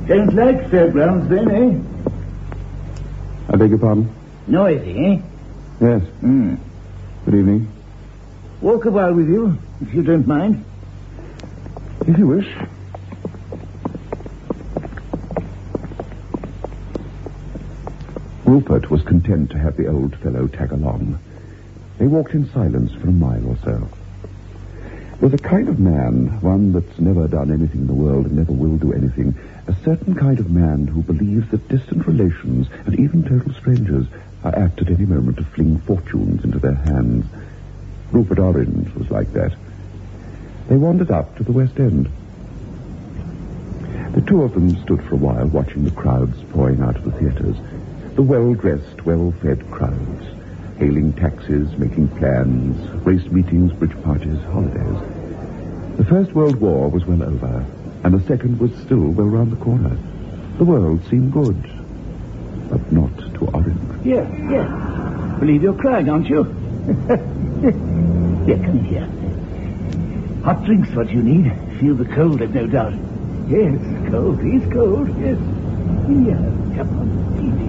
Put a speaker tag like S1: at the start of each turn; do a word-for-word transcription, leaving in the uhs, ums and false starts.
S1: Don't like fairgrounds then, eh?
S2: I beg your pardon?
S1: Noisy, eh?
S2: Yes.
S1: Hmm.
S2: Good evening.
S1: Walk a while with you, if you don't mind.
S2: If you wish. Rupert was content to have the old fellow tag along. They walked in silence for a mile or so. There's a kind of man, one that's never done anything in the world and never will do anything, a certain kind of man who believes that distant relations and even total strangers are apt at any moment to fling fortunes into their hands. Rupert Orange was like that. They wandered up to the West End. The two of them stood for a while watching the crowds pouring out of the theatres. The well-dressed, well-fed crowds, hailing taxis, making plans, race meetings, bridge parties, holidays. The First World War was well over, and the Second was still well round the corner. The world seemed good, but not to Orange.
S1: Yes, yes. Believe you're crying, aren't you? Here, come in here. Hot drink's what you need. Feel the cold, I've no doubt. Yes, cold. He's cold, yes. Here, come on, easy.